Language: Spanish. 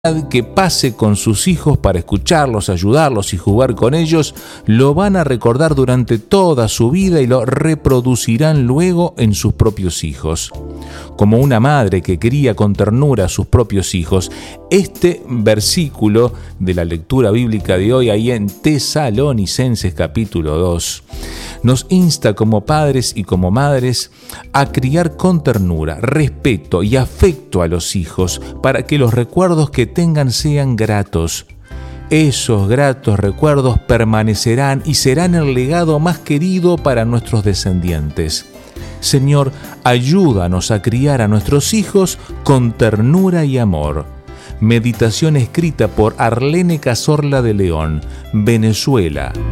que pase con sus hijos para escucharlos, ayudarlos y jugar con ellos, lo van a recordar durante toda su vida y lo reproducirán luego en sus propios hijos. Como una madre que cría con ternura a sus propios hijos, este versículo de la lectura bíblica de hoy, ahí en Tesalonicenses capítulo 2, nos insta como padres y como madres a criar con ternura, respeto y afecto a los hijos para que los recuerdos que tengan sean gratos. Esos gratos recuerdos permanecerán y serán el legado más querido para nuestros descendientes. Señor, ayúdanos a criar a nuestros hijos con ternura y amor. Meditación escrita por Arlene Cazorla de León, Venezuela.